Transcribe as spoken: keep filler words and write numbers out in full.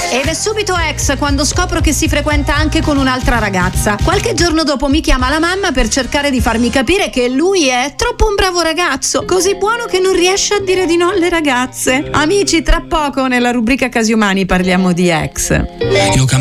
Ed è subito ex quando scopro che si frequenta anche con un'altra ragazza. Qualche giorno dopo mi chiama la mamma per cercare di farmi capire che lui è troppo un bravo ragazzo, così buono che non riesce a dire di no alle ragazze. Amici, tra poco nella rubrica Casi Umani parliamo di ex. Io